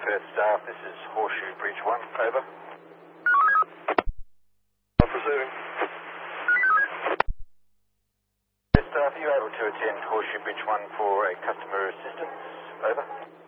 Perth staff, this is Horseshoe Bridge 1, over. Receiving. Perth staff, are you able to attend Horseshoe Bridge 1 for a customer assistance? Over.